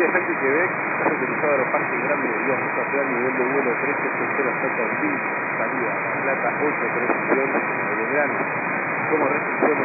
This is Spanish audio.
elefante Quebec es utilizado en los parques grandes de Dios, nacional nivel de vuelo 13.0 J salida La Plata 830 de Belgrano, como restricción